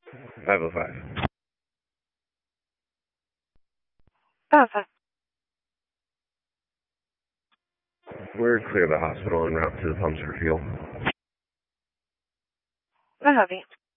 505. Perfect. We're clear of the hospital en route to the pumps for fuel. I love you.